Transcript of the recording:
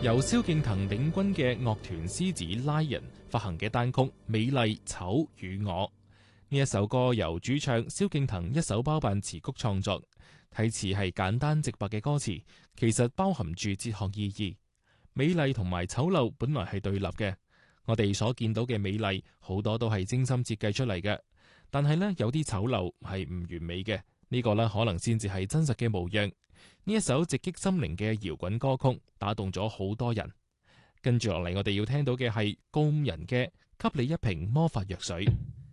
由蕭敬騰領軍嘅樂團獅子 Lion 發行嘅單曲《美麗醜與我》，呢一首歌由主唱蕭敬騰一手包辦詞曲創作，睇似係簡單直白嘅歌詞，其實包含住哲學意義。美麗同埋醜陋本來係對立嘅，我哋所見到嘅美麗好多都係精心設計出嚟嘅，但係呢，有啲醜陋係唔完美嘅，呢個呢，可能先至係真實嘅模樣。呢一首直擊心靈嘅搖滾歌曲打動咗好多人。跟住落嚟，我哋要聽到嘅係告五人嘅《給你一瓶魔法藥水》。